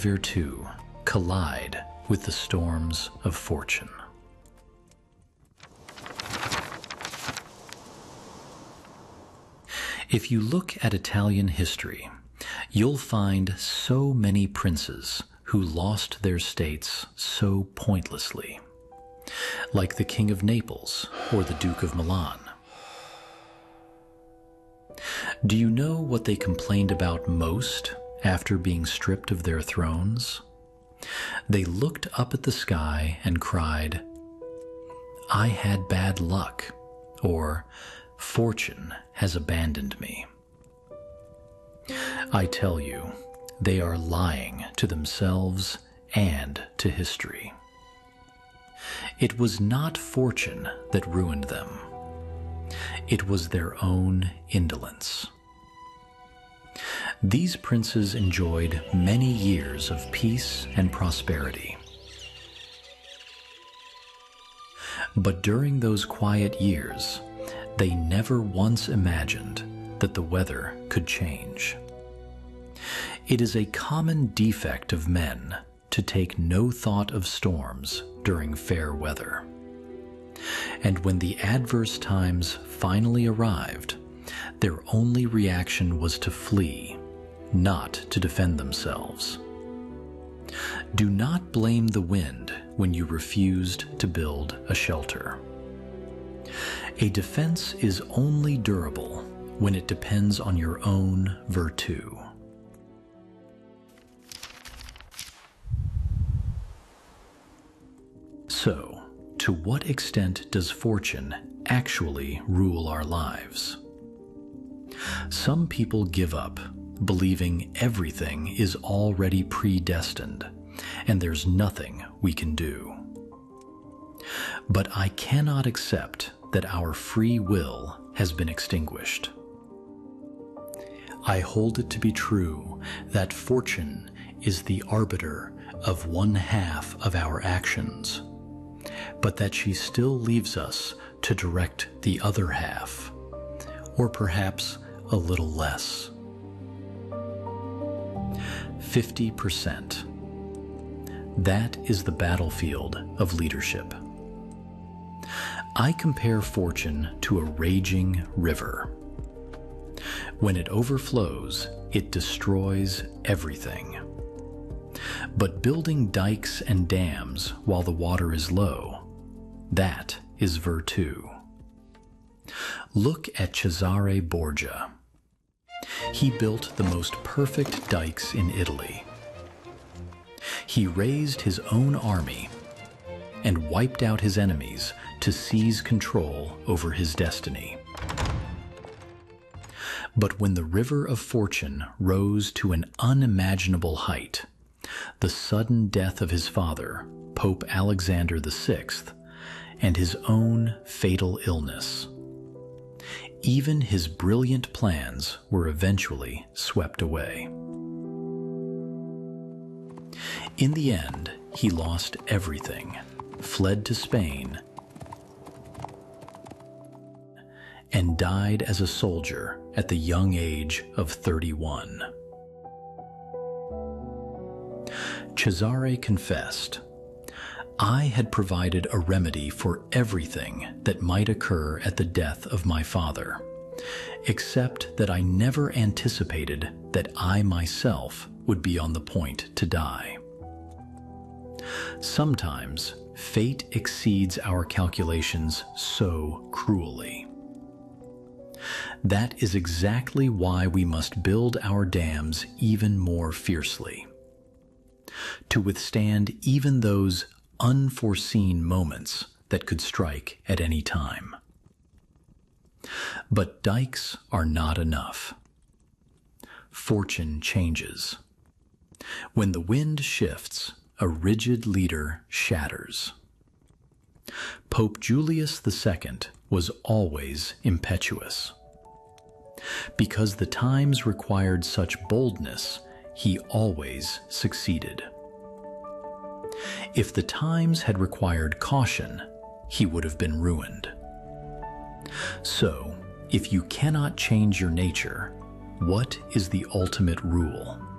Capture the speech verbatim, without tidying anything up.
virtu collide with the storms of fortune. If you look at Italian history, you'll find so many princes who lost their states so pointlessly, like the King of Naples or the Duke of Milan. Do you know what they complained about most after being stripped of their thrones? They looked up at the sky and cried, "I had bad luck," or "Fortune has abandoned me." I tell you, they are lying to themselves and to history. It was not fortune that ruined them. It was their own indolence. These princes enjoyed many years of peace and prosperity. But during those quiet years, they never once imagined that the weather could change. It is a common defect of men to take no thought of storms during fair weather. And when the adverse times finally arrived, their only reaction was to flee, not to defend themselves. Do not blame the wind when you refused to build a shelter. A defense is only durable when it depends on your own virtu. So, to what extent does fortune actually rule our lives? Some people give up, believing everything is already predestined, and there's nothing we can do. But I cannot accept that our free will has been extinguished. I hold it to be true that fortune is the arbiter of one half of our actions, but that she still leaves us to direct the other half, or perhaps a little less. fifty percent. That is the battlefield of leadership. I compare fortune to a raging river. When it overflows, it destroys everything. But building dikes and dams while the water is low, that is virtu. Look at Cesare Borgia. He built the most perfect dikes in Italy. He raised his own army and wiped out his enemies to seize control over his destiny. But when the river of fortune rose to an unimaginable height, the sudden death of his father, Pope Alexander the Sixth, and his own fatal illness, even his brilliant plans were eventually swept away. In the end, he lost everything, fled to Spain, and died as a soldier at the young age of thirty-one. Cesare confessed, "I had provided a remedy for everything that might occur at the death of my father, except that I never anticipated that I myself would be on the point to die." Sometimes fate exceeds our calculations so cruelly. That is exactly why we must build our dams even more fiercely, to withstand even those unforeseen moments that could strike at any time. But dikes are not enough. Fortune changes. When the wind shifts, a rigid leader shatters. Pope Julius the Second was always impetuous. Because the times required such boldness, he always succeeded. If the times had required caution, he would have been ruined. So, if you cannot change your nature, what is the ultimate rule?